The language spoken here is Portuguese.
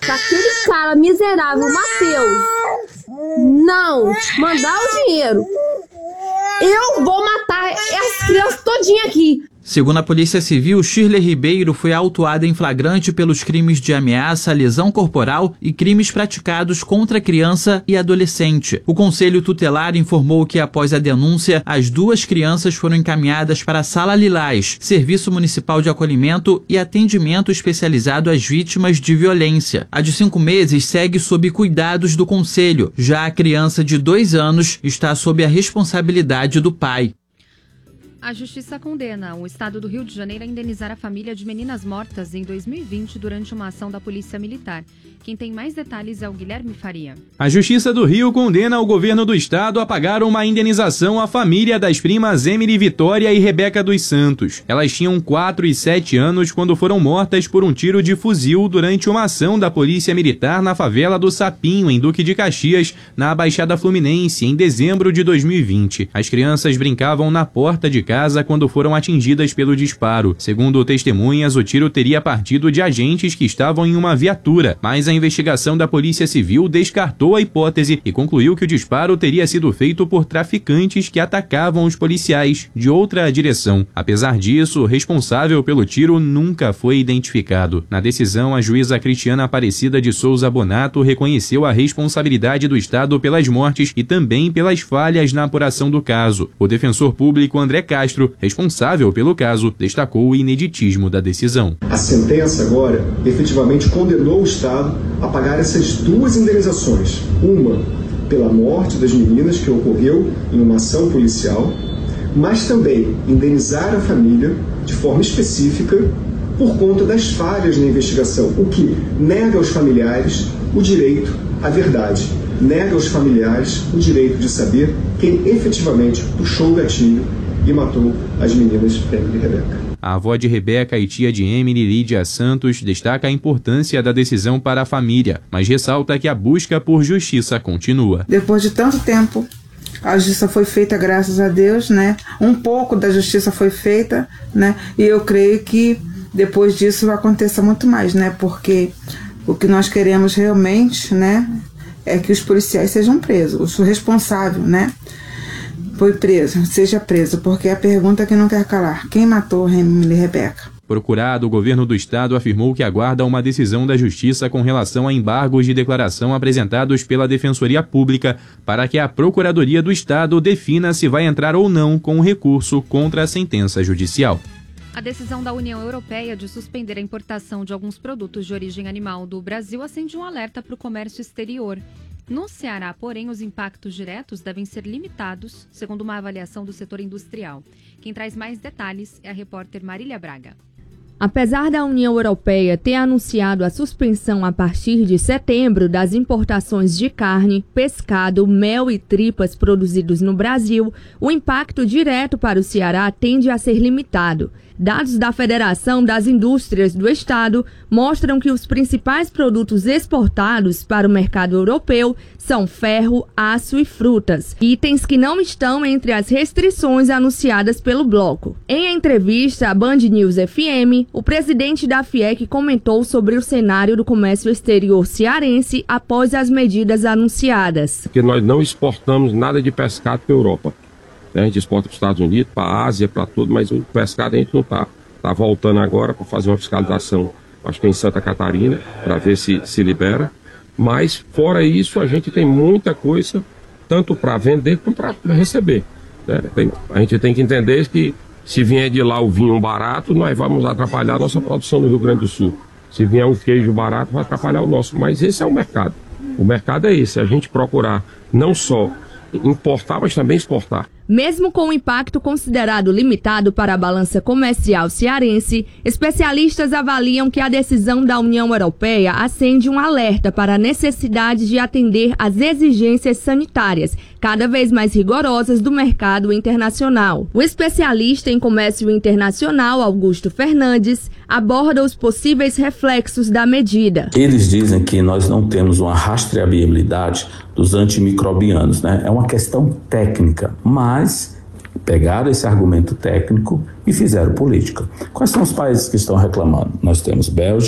Se aquele cara miserável, Matheus, não mandar o dinheiro, eu vou matar as crianças todinha aqui. Segundo a Polícia Civil, Shirley Ribeiro foi autuada em flagrante pelos crimes de ameaça, lesão corporal e crimes praticados contra criança e adolescente. O Conselho Tutelar informou que, após a denúncia, as duas crianças foram encaminhadas para a Sala Lilás, Serviço Municipal de Acolhimento e Atendimento Especializado às Vítimas de Violência. A de 5 meses segue sob cuidados do Conselho. Já a criança de 2 anos está sob a responsabilidade do pai. A Justiça condena o Estado do Rio de Janeiro a indenizar a família de meninas mortas em 2020 durante uma ação da Polícia Militar. Quem tem mais detalhes é o Guilherme Faria. A Justiça do Rio condena o governo do estado a pagar uma indenização à família das primas Emily Vitória e Rebeca dos Santos. Elas tinham 4 e 7 anos quando foram mortas por um tiro de fuzil durante uma ação da Polícia Militar na favela do Sapinho, em Duque de Caxias, na Baixada Fluminense, em dezembro de 2020. As crianças brincavam na porta de casa quando foram atingidas pelo disparo. Segundo testemunhas, o tiro teria partido de agentes que estavam em uma viatura, mas a investigação da Polícia Civil descartou a hipótese e concluiu que o disparo teria sido feito por traficantes que atacavam os policiais de outra direção. Apesar disso, o responsável pelo tiro nunca foi identificado. Na decisão, a juíza Cristiana Aparecida de Souza Bonato reconheceu a responsabilidade do Estado pelas mortes e também pelas falhas na apuração do caso. O defensor público André Castro, responsável pelo caso, destacou o ineditismo da decisão. A sentença agora efetivamente condenou o Estado a pagar essas duas indenizações. Uma pela morte das meninas, que ocorreu em uma ação policial, mas também indenizar a família de forma específica por conta das falhas na investigação, o que nega aos familiares o direito à verdade, nega aos familiares o direito de saber quem efetivamente puxou o gatilho e matou as meninas Emily e Rebeca. A avó de Rebeca e tia de Emily, Lídia Santos, destaca a importância da decisão para a família, mas ressalta que a busca por justiça continua. Depois de tanto tempo, a justiça foi feita, graças a Deus, né? Um pouco da justiça foi feita, né? E eu creio que depois disso vai acontecer muito mais, né? Porque o que nós queremos realmente, né, é que os policiais sejam presos, o responsável, né, foi preso, seja preso, porque é a pergunta que não quer calar: quem matou Emily e Rebeca? Procurado, o governo do estado afirmou que aguarda uma decisão da justiça com relação a embargos de declaração apresentados pela Defensoria Pública para que a Procuradoria do Estado defina se vai entrar ou não com o recurso contra a sentença judicial. A decisão da União Europeia de suspender a importação de alguns produtos de origem animal do Brasil acende um alerta para o comércio exterior. No Ceará, porém, os impactos diretos devem ser limitados, segundo uma avaliação do setor industrial. Quem traz mais detalhes é a repórter Marília Braga. Apesar da União Europeia ter anunciado a suspensão a partir de setembro das importações de carne, pescado, mel e tripas produzidos no Brasil, o impacto direto para o Ceará tende a ser limitado. Dados da Federação das Indústrias do Estado mostram que os principais produtos exportados para o mercado europeu são ferro, aço e frutas, itens que não estão entre as restrições anunciadas pelo bloco. Em entrevista à Band News FM, o presidente da FIEC comentou sobre o cenário do comércio exterior cearense após as medidas anunciadas. Porque nós não exportamos nada de pescado para a Europa. A gente exporta para os Estados Unidos, para a Ásia, para tudo, mas o pescado a gente não está. Está voltando agora para fazer uma fiscalização, acho que em Santa Catarina, para ver se libera. Mas, fora isso, a gente tem muita coisa, tanto para vender como para receber. Né? A gente tem que entender que se vier de lá o vinho barato, nós vamos atrapalhar a nossa produção no Rio Grande do Sul. Se vier um queijo barato, vai atrapalhar o nosso. Mas esse é o mercado. O mercado é esse, a gente procurar não só importar, mas também exportar. Mesmo com o impacto considerado limitado para a balança comercial cearense, especialistas avaliam que a decisão da União Europeia acende um alerta para a necessidade de atender às exigências sanitárias, cada vez mais rigorosas do mercado internacional. O especialista em comércio internacional, Augusto Fernandes, aborda os possíveis reflexos da medida. Eles dizem que nós não temos uma rastreabilidade dos antimicrobianos, né? É uma questão técnica, mas pegaram esse argumento técnico e fizeram política. Quais são os países que estão reclamando? Nós temos Bélgica,